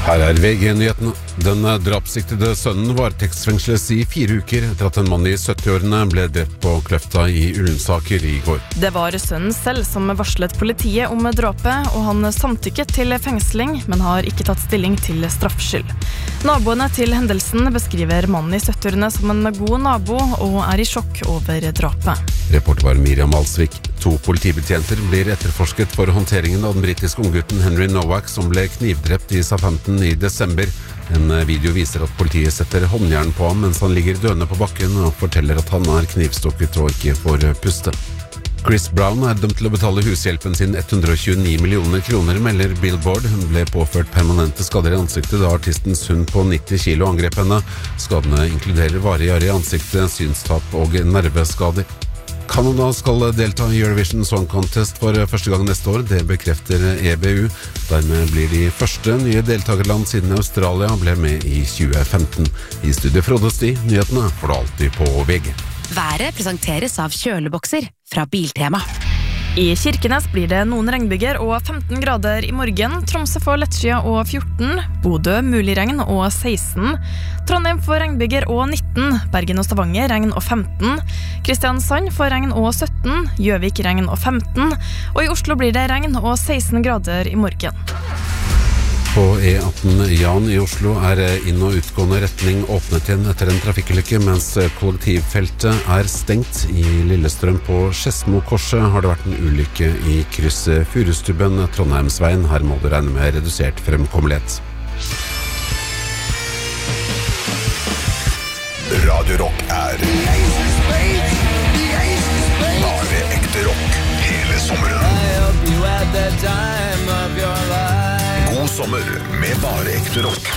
Her VG-nyheten. Den drapssiktede sønnen varetektsfengsles i 4 uker etter at en mann i 70-årene ble drept på Kløfta i Ullensaker i går. Det var sønnen selv som varslet politiet om drapet, og han samtykket til fengsling, men har ikke tatt stilling til straffskyld. Naboene til hendelsen beskriver mannen i 70-årene som en god nabo, og er i sjokk over drapet. Reporter var Miriam Alsvik. 2 politibetjenter blir etterforsket for håndteringen av den britiske unggutten Henry Nowak, som ble knivdrept i Southampton i desember. En video viser at politiet setter håndjern på ham mens han ligger døende på bakken og forteller at han er knivstukket og ikke får puste. Chris Brown er dømt til å betale hushjelpen sin 129 millioner kroner, melder Billboard. Hun ble påført permanente skader i ansiktet da artistens hund på 90 kilo angrep henne. Skadene inkluderer varige arr i ansiktet, synstap og nerveskader. Canada skal delta i Eurovision Song Contest for første gang neste år, det bekrefter EBU. Dermed blir de første nye deltakerland siden Australia ble med i 2015. I studiet Frode Sti, nyhetene får du alltid på VG. Været presenteres av kjølebokser fra Biltema. I Kirkenes blir det noen regnbyger og 15 grader i morgen. Tromsø får lettskyet og 14, Bodø mulig regn og 16, Trondheim får regnbyger og 19, Bergen og Stavanger regn og 15, Kristiansand får regn og 17, Gjøvik regn og 15, og i Oslo blir det regn og 16 grader i morgen. På E18 Jan i Oslo er inn- og utgående retning åpnet igjen etter en trafikkulykke, mens kollektivfeltet er stengt. I Lillestrøm på Skedsmokorset har det vært en ulykke i krysset Furustubben Trondheimsveien. Her må du regne med redusert fremkommelighet. Radio Rock er bare ekte rock hele sommeren. God sommer med bare ekte rock.